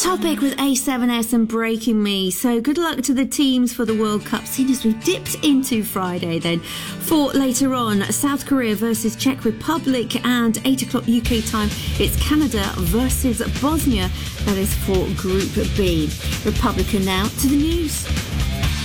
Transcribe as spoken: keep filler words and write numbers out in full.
Topic with A seven S and Breaking Me. So good luck to the teams for the World Cup, seeing as we've dipped into Friday then. For later on, South Korea versus Czech Republic, and eight o'clock U K time, it's Canada versus Bosnia. That is for Group B. Republican now to the news.